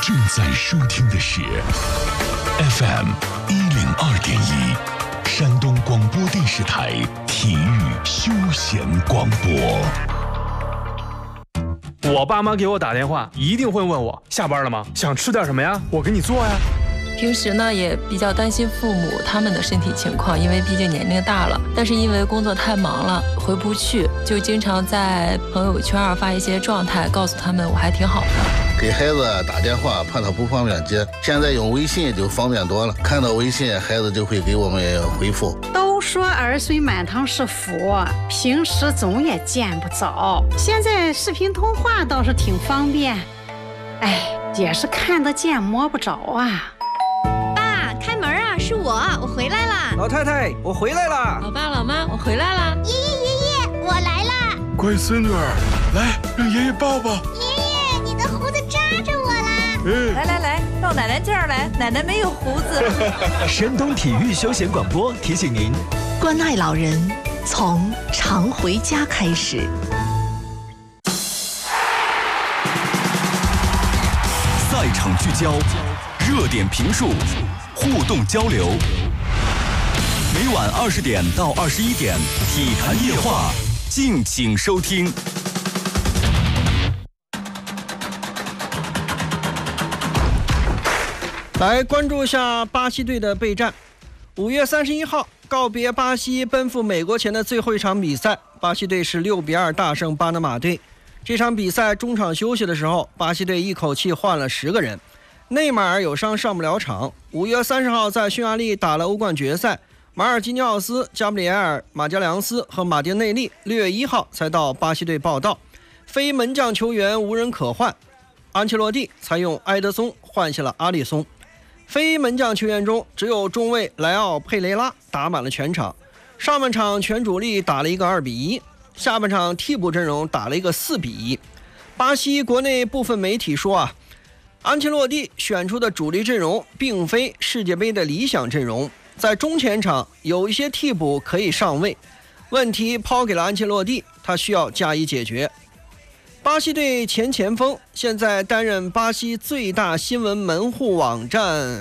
正在收听的是 FM 102.1山东广播电视台体育休闲广播。 我爸妈给我打电话，一定会问我下班了吗？想吃点什么呀？我给你做呀。 平时呢也比较担心父母他们的身体情况，因为毕竟年龄大了，但是因为工作太忙了回不去，就经常在朋友圈发一些状态，告诉他们我还挺好的。 给孩子打电话怕他不方便接，现在用微信就方便多了，看到微信孩子就会给我们回复。 都说儿孙满堂是福，平时总也见不着，现在视频通话倒是挺方便，也是看得见摸不着啊。 爸，开门啊，是我回来啦。 老太太，我回来啦。 老爸老妈，我回来啦。 爷爷，我来啦。 乖孙女儿，来让爷爷抱抱。 爷爷，你的胡子扎着我啦。 来，到奶奶这儿来，奶奶没有胡子。 山东体育休闲广播提醒您， 关爱老人，从常回家开始。 赛场聚焦，热点评述，互动交流。每晚20点到21点，体坛夜话，敬请收听。 来关注一下巴西队的备战。5月31号，告别巴西奔赴美国前的最后一场比赛，巴西队是6-2大胜巴拿马队。这场比赛中场休息的时候，巴西队一口气换了10个人，内马尔有伤上不了场。5月30号在匈牙利打了欧冠决赛，马尔基尼奥斯、加布里埃尔、马加良斯和马丁内利6月1号才到巴西队报到。非门将球员无人可换，安切洛蒂才用埃德松换下了阿里松。非门将球员中，只有中卫莱奥佩雷拉打满了全场。上半场全主力打了一个2-1，下半场替补阵容打了一个4-1。巴西国内部分媒体说安切洛蒂选出的主力阵容并非世界杯的理想阵容，在中前场有一些替补可以上位，问题抛给了安切洛蒂，他需要加以解决。巴西队前锋，现在担任巴西最大新闻门户网站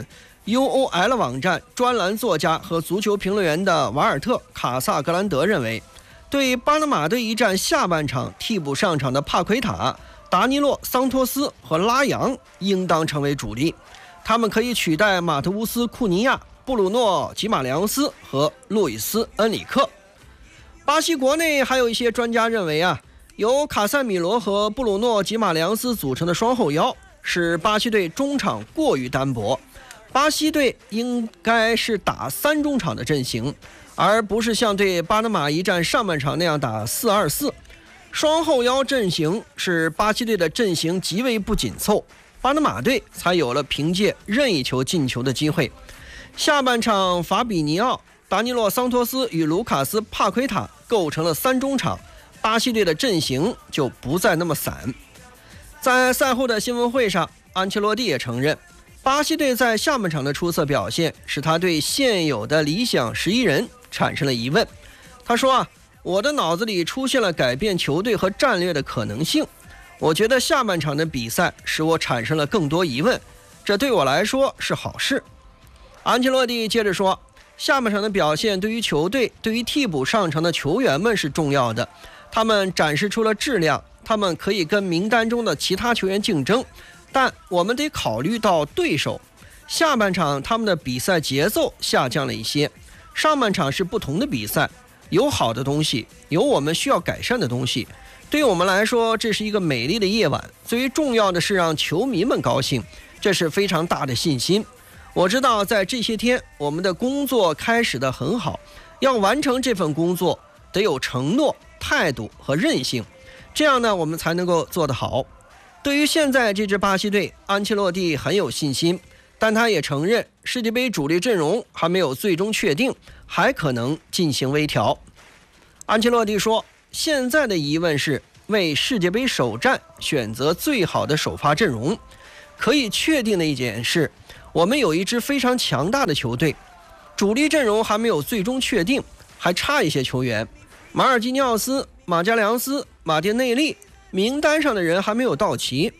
UOL 网站专栏作家和足球评论员的瓦尔特·卡萨格兰德认为，对巴拿马队一战下半场替补上场的帕奎塔、达尼洛·桑托斯和拉扬应当成为主力，他们可以取代马特乌斯·库尼亚、布鲁诺·吉马良斯和路易斯·恩里克。巴西国内还有一些专家认为由卡塞米罗和布鲁诺·吉马良斯组成的双后腰使巴西队中场过于单薄，巴西队应该是打3中场的阵型，而不是像对巴拿马一战上半场那样打4-2-4。双后腰阵型使巴西队的阵型极为不紧凑，巴拿马队才有了凭借任意球进球的机会。下半场法比尼奥、达尼洛·桑托斯与卢卡斯·帕奎塔构成了3中场，巴西队的阵型就不再那么散。在赛后的新闻会上，安切洛蒂也承认，巴西队在下半场的出色表现使他对现有的理想11人产生了疑问。他说我的脑子里出现了改变球队和战略的可能性，我觉得下半场的比赛使我产生了更多疑问，这对我来说是好事。安切洛蒂接着说，下半场的表现对于球队、对于替补上场的球员们是重要的，他们展示出了质量，他们可以跟名单中的其他球员竞争，但我们得考虑到对手。下半场他们的比赛节奏下降了一些，上半场是不同的比赛，有好的东西，有我们需要改善的东西。对于我们来说，这是一个美丽的夜晚，最重要的是让球迷们高兴，这是非常大的信心。我知道在这些天我们的工作开始得很好，要完成这份工作得有承诺、态度和韧性，这样呢我们才能够做得好。对于现在这支巴西队，安切洛蒂很有信心，但他也承认世界杯主力阵容还没有最终确定，还可能进行微调。安切洛蒂说，现在的疑问是为世界杯首战选择最好的首发阵容。可以确定的一点是，我们有一支非常强大的球队，主力阵容还没有最终确定，还差一些球员，马尔基尼奥斯、马加良斯、马丁内利名单上的人还没有到齐。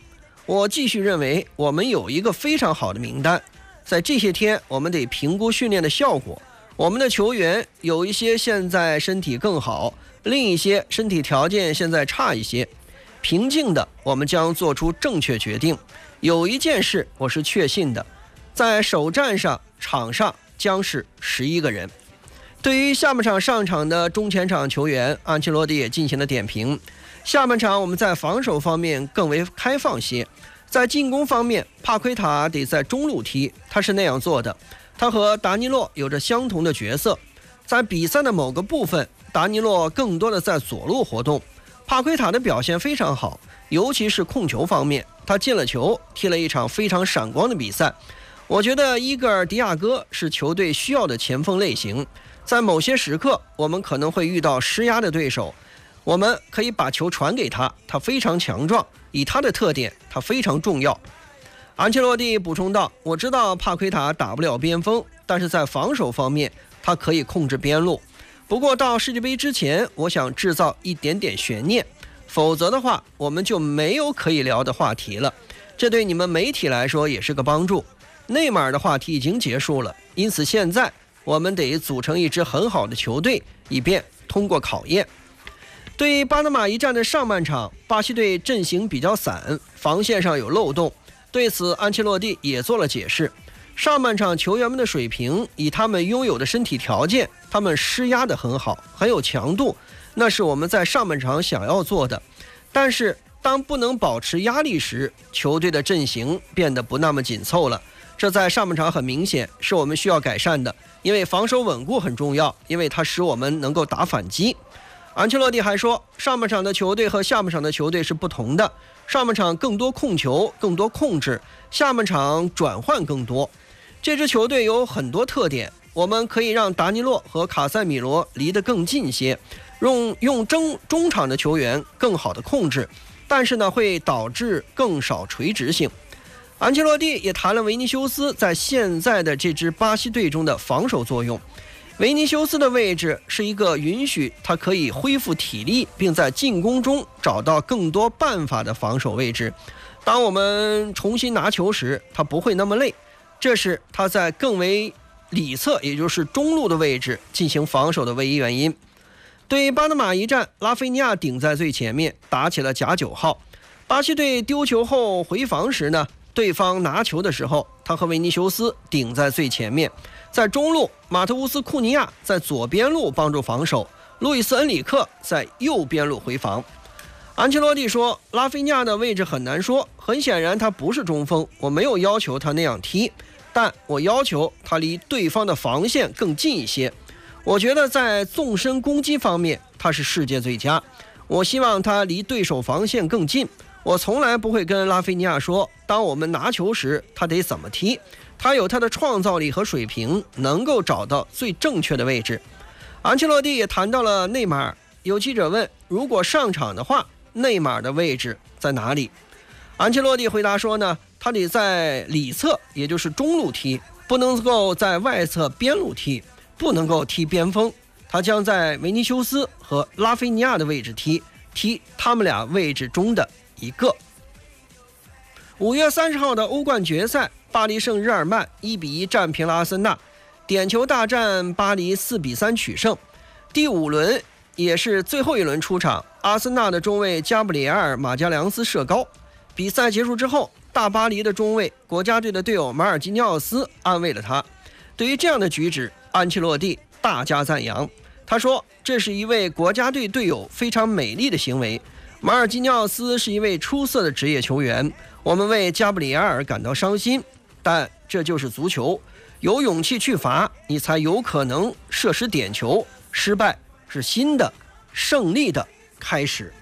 我继续认为我们有一个非常好的名单，在这些天我们得评估训练的效果。我们的球员有一些现在身体更好，另一些身体条件现在差一些。平静的，我们将做出正确决定。有一件事我是确信的，在首战上场上将是11个人。对于下半场上场的中前场球员，安切洛蒂也进行了点评。下半场我们在防守方面更为开放些，在进攻方面帕奎塔得在中路踢，他是那样做的。他和达尼洛有着相同的角色，在比赛的某个部分，达尼洛更多的在左路活动，帕奎塔的表现非常好，尤其是控球方面，他进了球，踢了一场非常闪光的比赛。我觉得伊戈尔·迪亚哥是球队需要的前锋类型，在某些时刻我们可能会遇到施压的对手，我们可以把球传给他，他非常强壮，以他的特点，他非常重要。安切洛蒂补充道，我知道帕奎塔打不了边锋，但是在防守方面他可以控制边路。不过到世界杯之前，我想制造一点点悬念，否则的话我们就没有可以聊的话题了，这对你们媒体来说也是个帮助。内马尔的话题已经结束了，因此现在我们得组成一支很好的球队，以便通过考验。对巴拿马一战的上半场，巴西队阵型比较散，防线上有漏洞，对此安切洛蒂也做了解释。上半场球员们的水平，以他们拥有的身体条件，他们施压得很好，很有强度，那是我们在上半场想要做的。但是当不能保持压力时，球队的阵型变得不那么紧凑了，这在上半场很明显，是我们需要改善的。因为防守稳固很重要，因为它使我们能够打反击。安切洛蒂还说，上半场的球队和下半场的球队是不同的，上半场更多控球，更多控制，下半场转换更多。这支球队有很多特点，我们可以让达尼洛和卡塞米罗离得更近些，用中场的球员更好的控制，但是呢会导致更少垂直性。安切洛蒂也谈了维尼修斯在现在的这支巴西队中的防守作用。维尼修斯的位置是一个允许他可以恢复体力，并在进攻中找到更多办法的防守位置。当我们重新拿球时，他不会那么累，这是他在更为里侧，也就是中路的位置进行防守的唯一原因。对巴拿马一战，拉菲尼亚顶在最前面，打起了假9号。巴西队丢球后回防时呢，对方拿球的时候，他和维尼修斯顶在最前面。在中路，马特乌斯·库尼亚在左边路帮助防守，路易斯·恩里克在右边路回防。安切洛蒂说，拉菲尼亚的位置很难说，很显然他不是中锋，我没有要求他那样踢，但我要求他离对方的防线更近一些。我觉得在纵深攻击方面他是世界最佳，我希望他离对手防线更近。我从来不会跟拉菲尼亚说，当我们拿球时他得怎么踢，他有他的创造力和水平，能够找到最正确的位置。安切洛蒂也谈到了内马尔，有记者问，如果上场的话，内马尔的位置在哪里？安切洛蒂回答说呢，他得在里侧，也就是中路踢，不能够在外侧边路踢，不能够踢边锋。他将在维尼修斯和拉菲尼亚的位置踢他们俩位置中的一个。5月30号的欧冠决赛，巴黎圣日耳曼1-1战平了阿森纳，点球大战，巴黎4-3取胜。第5轮也是最后一轮出场，阿森纳的中卫加布里埃尔·马加良斯射高。比赛结束之后，大巴黎的中卫国家队的队友马尔基尼奥斯安慰了他。对于这样的举止，安切洛蒂大加赞扬。他说，这是一位国家队队友非常美丽的行为。马尔基尼奥斯是一位出色的职业球员，我们为加布里埃尔感到伤心，但这就是足球，有勇气去罚，你才有可能射失点球，失败是新的胜利的开始。